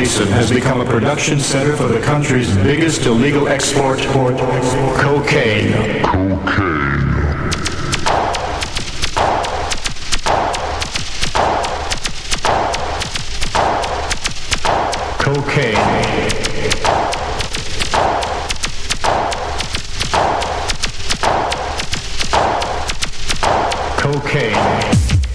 Basin has become a production center for the country's biggest illegal export, cocaine. Cocaine.